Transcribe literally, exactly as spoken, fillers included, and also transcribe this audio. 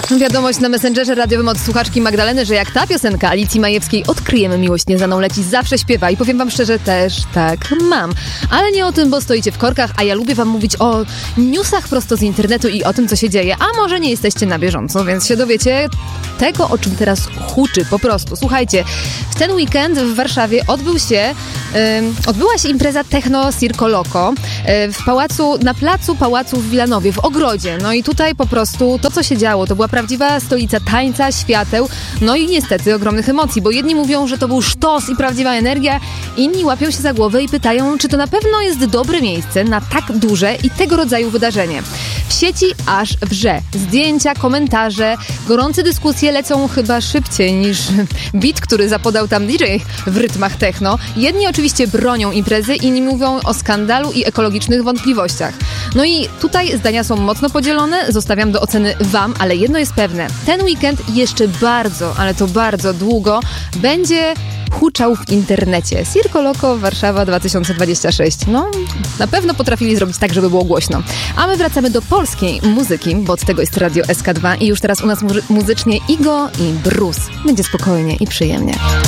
Wiadomość na Messengerze radiowym od słuchaczki Magdaleny, że jak ta piosenka Alicji Majewskiej Odkryjemy miłość nieznaną leci, zawsze śpiewa. I powiem wam szczerze, też tak mam. Ale nie o tym, bo stoicie w korkach, a ja lubię wam mówić o newsach prosto z internetu i o tym, co się dzieje. A może nie jesteście na bieżąco, więc się dowiecie tego, o czym teraz huczy po prostu. Słuchajcie, w ten weekend w Warszawie odbył się, yy, odbyła się impreza Techno Circo Loco yy, w pałacu, na placu Pałacu w Wilanowie, w ogrodzie. No i tutaj po prostu to, co się działo, to była prawdziwa stolica tańca, świateł, no i niestety ogromnych emocji, bo jedni mówią, że to był sztos i prawdziwa energia, inni łapią się za głowę i pytają, czy to na pewno jest dobre miejsce na tak duże i tego rodzaju wydarzenie. W sieci aż wrze. Zdjęcia, komentarze, gorące dyskusje lecą chyba szybciej niż beat, który zapodał tam D J w rytmach techno. Jedni oczywiście bronią imprezy, inni mówią o skandalu i ekologicznych wątpliwościach. No i tutaj zdania są mocno podzielone, zostawiam do oceny wam, ale jedno jest pewne. Ten weekend jeszcze bardzo, ale to bardzo długo będzie huczał w internecie. Circo Loco Warszawa dwa tysiące dwudziesty szósty. No, na pewno potrafili zrobić tak, żeby było głośno. A my wracamy do polskiej muzyki, bo od tego jest Radio S K dwa i już teraz u nas muzy- muzycznie Igo i Bruce. Będzie spokojnie i przyjemnie.